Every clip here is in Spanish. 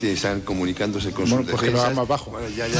Están comunicándose con sus porque defensas. lo más bajo. Bueno, ya.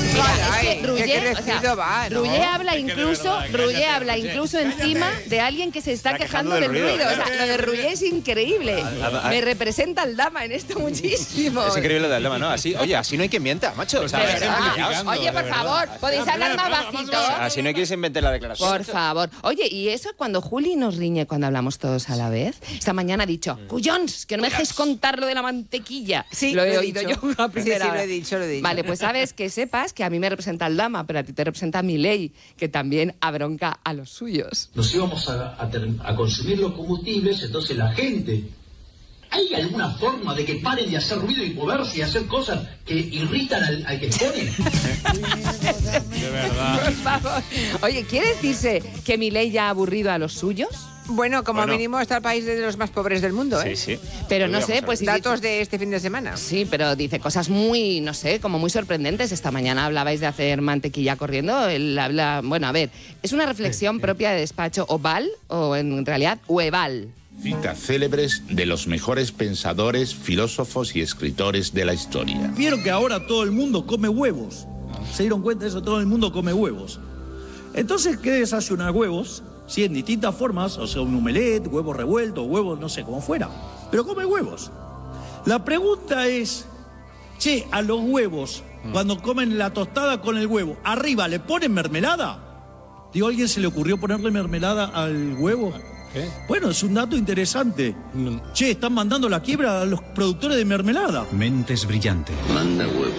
Rullé habla incluso encima de alguien que se está quejando del ruido. O sea, lo de Rullé es increíble. Me representa al Dama en esto muchísimo. Es increíble lo del Dama, ¿no? Así no hay quien mienta, macho. Oye, por favor, podéis hablar más bajito. Así no hay quien se invente la declaración. Por favor. Oye, y eso cuando Juli nos riñe cuando hablamos todos a la vez. Esta mañana ha dicho, cuyons, que no me dejéis contar lo de la mantequilla. Sí, lo he oído yo a primera hora. Lo he dicho. Vale, pues sabes, que sepas que a mí me representa el Dama, pero a ti te representa Milei, que también abronca a los suyos. Nos íbamos a consumir los combustibles, entonces la gente... ¿Hay alguna forma de que paren de hacer ruido y moverse y hacer cosas que irritan al que expone? De verdad. Por favor. Oye, ¿quiere decirse que Milei ya ha aburrido a los suyos? Bueno, como mínimo está el país de los más pobres del mundo, ¿eh? Sí. Pero no sé, pues... Datos de este fin de semana. Sí, pero dice cosas muy, no sé, como muy sorprendentes. Esta mañana hablabais de hacer mantequilla corriendo. Él habla... Bueno, a ver, es una reflexión propia de despacho Oval, o en realidad Ueval. Citas célebres de los mejores pensadores, filósofos y escritores de la historia. Vieron que ahora todo el mundo come huevos. ¿Se dieron cuenta de eso? Todo el mundo come huevos. Entonces, ¿qué desayunar huevos? Sí, en distintas formas, o sea, un omelette, huevo revuelto, huevos, no sé, como fuera. Pero come huevos. La pregunta es, che, a los huevos, cuando comen la tostada con el huevo, ¿arriba le ponen mermelada? Digo, ¿a alguien se le ocurrió ponerle mermelada al huevo? ¿Qué? Bueno, es un dato interesante. Che, están mandando la quiebra a los productores de mermelada. Mentes brillantes. Manda huevo.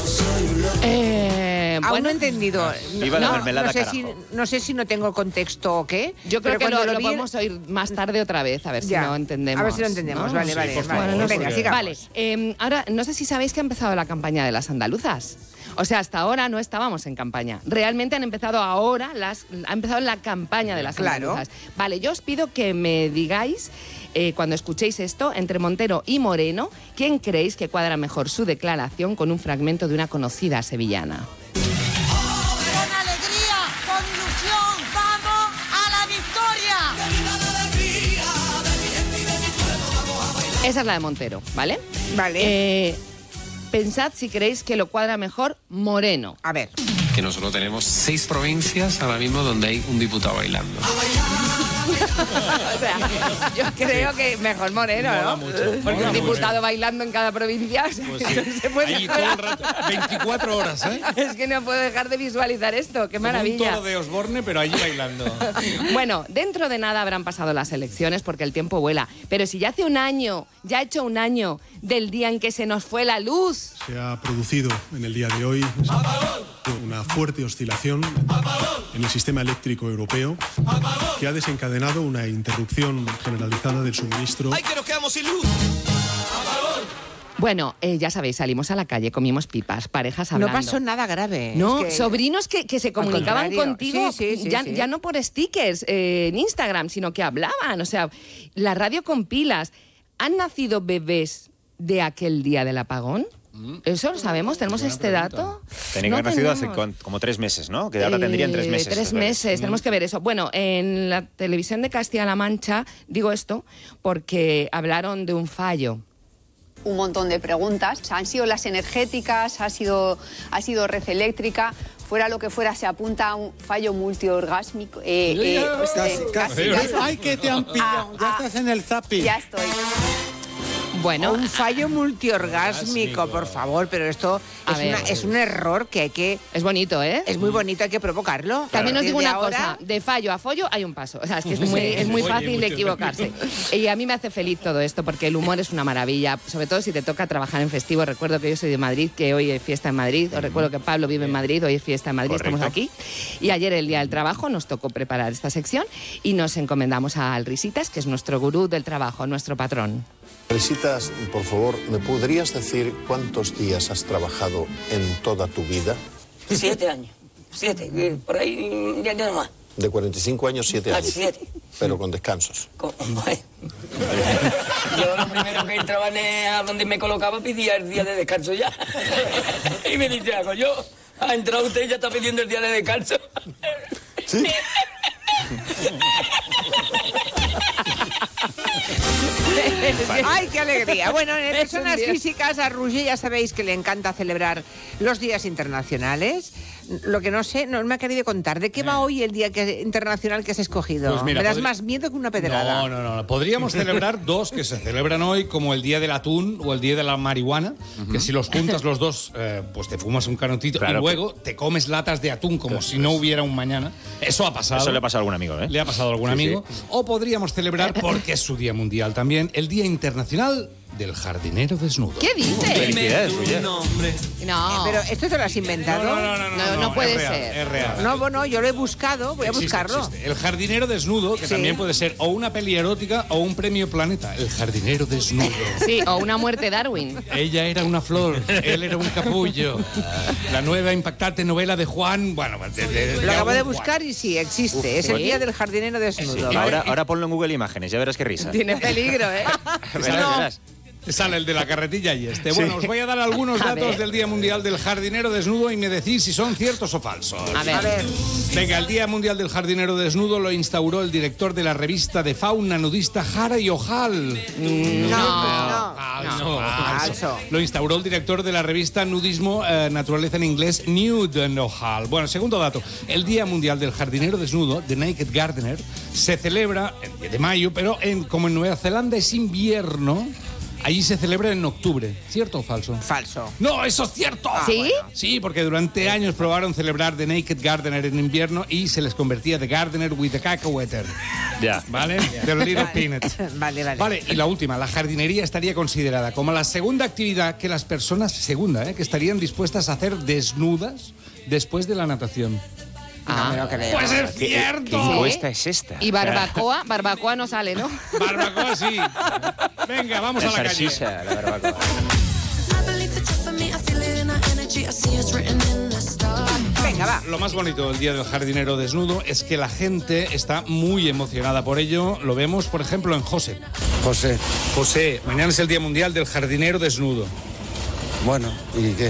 Aún no he entendido. Viva la mermelada, no sé si no tengo contexto o qué. Yo creo que cuando lo podemos oír más tarde otra vez, a ver si lo entendemos. A ver si lo entendemos, ¿no? vale. Bueno, Venga, sigamos. Vale, ahora, no sé si sabéis que ha empezado la campaña de las andaluzas. O sea, hasta ahora no estábamos en campaña. Realmente han empezado ahora, ha empezado la campaña de las andaluzas. Vale, yo os pido que me digáis, cuando escuchéis esto, entre Montero y Moreno, ¿quién creéis que cuadra mejor su declaración con un fragmento de una conocida sevillana? Con alegría, con ilusión, vamos a la victoria. Esa es la de Montero, ¿vale? Vale. Pensad si creéis que lo cuadra mejor Moreno. A ver. Que nosotros tenemos 6 provincias ahora mismo donde hay un diputado bailando. O sea, yo creo que mejor Moreno, ¿no? Porque un diputado bailando en cada provincia Pues no se puede ahí todo el rato, 24 horas, ¿eh? Es que no puedo dejar de visualizar esto, qué maravilla. Como un toro de Osborne, pero allí bailando. Bueno, dentro de nada habrán pasado las elecciones porque el tiempo vuela. Pero si ya hace un año, ya ha hecho un año del día en que se nos fue la luz. Se ha producido en el día de hoy una fuerte oscilación en el sistema eléctrico europeo que ha desencadenado una interrupción generalizada del suministro. ¡Ay, que nos quedamos sin luz! Bueno, ya sabéis, salimos a la calle, comimos pipas, parejas hablando. No pasó nada grave. No, es que... sobrinos que se comunicaban contigo, sí. Ya no por stickers en Instagram, sino que hablaban. O sea, la radio con pilas. ¿Han nacido bebés de aquel día del apagón? ¿Eso lo sabemos? ¿Tenemos este dato? Tenía que haber nacido hace como 3 meses, ¿no? Que ahora tendrían 3 meses. 3 meses, tenemos que ver eso. Bueno, en la televisión de Castilla-La Mancha, digo esto porque hablaron de un fallo. Un montón de preguntas. Han sido las energéticas, ha sido red eléctrica. Fuera lo que fuera, se apunta a un fallo multiorgásmico. Casi. ¡Ay, que te han pillado! Ya estás en el zapping. Ya estoy. Bueno, un fallo multiorgásmico, por favor, pero esto es un error que hay que... Es bonito, ¿eh? Es muy bonito, hay que provocarlo. También os digo una cosa, de fallo a follo hay un paso. O sea, es que es muy fácil equivocarse. Y a mí me hace feliz todo esto, porque el humor es una maravilla, sobre todo si te toca trabajar en festivo. Recuerdo que yo soy de Madrid, que hoy es fiesta en Madrid. Os recuerdo que Pablo vive en Madrid, hoy es fiesta en Madrid, estamos aquí. Y ayer, el Día del Trabajo, nos tocó preparar esta sección y nos encomendamos al Risitas, que es nuestro gurú del trabajo, nuestro patrón. Risitas, por favor, ¿me podrías decir cuántos días has trabajado en toda tu vida? 7 años. 7, por ahí ya no más. De 45 años, 7 años. 7. Pero con descansos. Yo lo primero que entraba a donde me colocaba pedía el día de descanso ya. Y me dice, hago yo, ha entrado usted y ya está pidiendo el día de descanso. ¿Sí? ¡Ay, qué alegría! Bueno, en personas físicas, a Roger ya sabéis que le encanta celebrar los días internacionales. Lo que no sé, no me ha querido contar. ¿De qué va hoy el día internacional que has escogido? Pues mira, me das más miedo que una pedrada. No. Podríamos celebrar dos que se celebran hoy, como el Día del Atún o el Día de la Marihuana, que si los juntas los dos, pues te fumas un canutito y luego te comes latas de atún como si no hubiera un mañana. Eso ha pasado. Eso le ha pasado a algún amigo, ¿eh? Le ha pasado a algún amigo. Sí. O podríamos celebrar, porque es su Día Mundial también, el Día Internacional del jardinero desnudo. ¿Qué dices? Felicidades, No. Pero esto te lo has inventado. No puede es real, ser. Es real. No, yo lo he buscado, voy a buscarlo. Existe. El jardinero desnudo, que también puede ser o una peli erótica o un premio Planeta. El jardinero desnudo. Sí, o una muerte Darwin. Ella era una flor, él era un capullo. La nueva impactante novela de Juan, bueno, lo acabo de buscar y sí, existe. Es el Día del jardinero desnudo. Sí. Ahora ponlo en Google Imágenes, ya verás qué risa. Tiene peligro, ¿eh? verás. Sale el de la carretilla y este. Bueno, os voy a dar algunos datos del Día Mundial del Jardinero Desnudo y me decís si son ciertos o falsos. A ver. Venga, el Día Mundial del Jardinero Desnudo lo instauró el director de la revista de fauna nudista Harry O'Hall. Falso. Lo instauró el director de la revista Nudismo Naturaleza en inglés, Nude O'Hall. Bueno, segundo dato. El Día Mundial del Jardinero Desnudo, The Naked Gardener, se celebra el 10 de mayo, pero como en Nueva Zelanda es invierno, allí se celebra en octubre. ¿Cierto o falso? Falso. ¡No, eso es cierto! ¿Sí? Bueno, sí, porque durante años probaron celebrar The Naked Gardener en invierno y se les convertía The Gardener with the Cacahueter. Ya. ¿Vale? The Little Peanut. Vale. Vale, y la última. La jardinería estaría considerada como la segunda actividad que las personas, que estarían dispuestas a hacer desnudas después de la natación. No me lo creo. Pues es cierto. ¿Qué encuesta es esta? Y barbacoa no sale, ¿no? Barbacoa sí. Venga, vamos a la calle. La barbacoa. Venga, va. Lo más bonito del Día del Jardinero Desnudo es que la gente está muy emocionada por ello. Lo vemos, por ejemplo, en José. José, mañana es el Día Mundial del Jardinero Desnudo. Bueno, ¿y qué?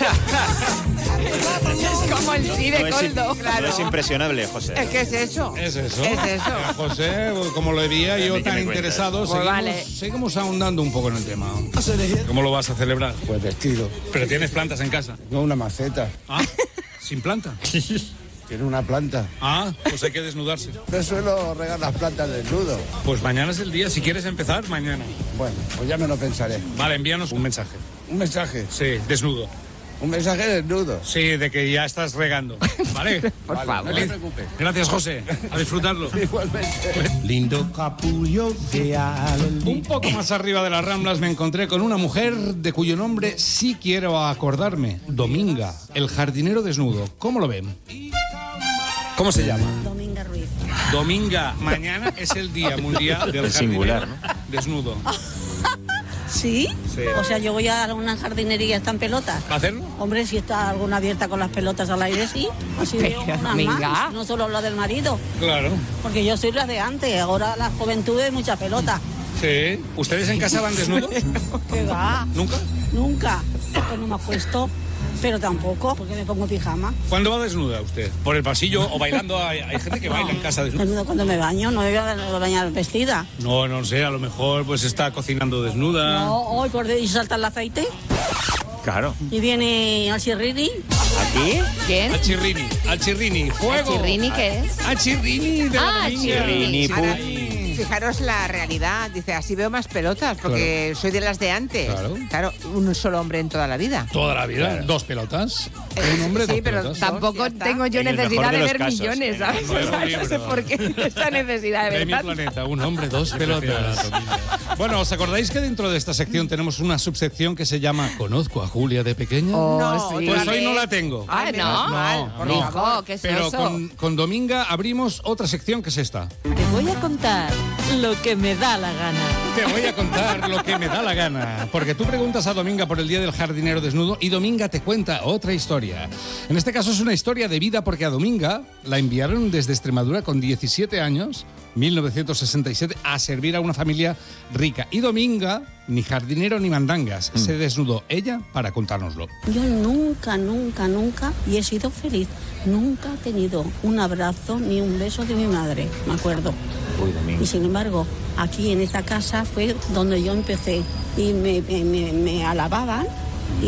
Como el sí de Coldo. No es impresionable, José. ¿Qué es eso? Es eso. José, como lo veía yo tan interesado, seguimos ahondando un poco en el tema. ¿Cómo lo vas a celebrar? Pues vestido. ¿Pero tienes plantas en casa? No, una maceta. ¿Ah? ¿Sin planta? Tiene una planta. Ah, pues hay que desnudarse. Yo suelo regar las plantas desnudo. Pues mañana es el día. Si quieres empezar, mañana. Bueno, pues ya me lo pensaré. Vale, envíanos un mensaje. ¿Un mensaje? Sí, desnudo. ¿Un mensaje desnudo? Sí, de que ya estás regando. ¿Vale? Por favor. No te preocupes. Gracias, José. A disfrutarlo. Igualmente. Lindo capullo de Un poco más arriba de las Ramblas me encontré con una mujer de cuyo nombre sí quiero acordarme. Dominga, el jardinero desnudo. ¿Cómo lo ven? ¿Cómo se llama? Dominga Ruiz. Dominga, mañana es el Día Mundial del singular, Jardinero Desnudo. ¿Sí? Sí. O sea, yo voy a una jardinería, ¿están pelotas? ¿Va a hacerlo? Hombre, si está alguna abierta con las pelotas al aire, sí. Así veo unas más, no solo la del marido. Claro. Porque yo soy la de antes, ahora la juventud es mucha pelota. Sí. ¿Ustedes en casa van desnudos? ¿Qué va? ¿Nunca? Nunca. Pues no me acuesto, pero tampoco, porque me pongo pijama. ¿Cuándo va desnuda usted? ¿Por el pasillo o bailando? Hay gente que baila en casa desnuda. Desnudo cuando me baño, no me voy a bañar vestida. No sé, a lo mejor pues está cocinando desnuda. No, hoy por y salta el aceite. Claro. Y viene al chirrini. ¿Aquí? ¿Quién? Al chirrini. ¡Fuego! ¿Al chirrini qué es? Al chirrini de la Dominga. chirrini. Ahora, fijaros la realidad. Dice, así veo más pelotas, porque soy de las de antes. Claro, un solo hombre en toda la vida. Toda la vida. Claro. Dos pelotas. Un hombre, sí, dos pero pelotas. Tampoco tengo yo necesidad de ver millones, ¿sabes? No sé por qué esta necesidad de ver mi planeta, un hombre, dos pelotas. Bueno, ¿os acordáis que dentro de esta sección tenemos una subsección que se llama ¿Conozco a Julia de pequeña? No, sí. Pues hoy no la tengo. Ah, ¿no? No. ¿Qué es Pero eso? con Dominga abrimos otra sección que es esta. Te voy a contar lo que me da la gana. Te voy a contar lo que me da la gana. Porque tú preguntas a Dominga por el Día del Jardinero Desnudo y Dominga te cuenta otra historia. En este caso es una historia de vida porque a Dominga la enviaron desde Extremadura con 17 años, 1967, a servir a una familia rica. Y Dominga, ni jardinero ni mandangas, se desnudó ella para contárnoslo. Yo nunca, y he sido feliz, nunca he tenido un abrazo ni un beso de mi madre, me acuerdo. Uy, Dominga. Y sin embargo, aquí en esta casa fue donde yo empecé y me alababan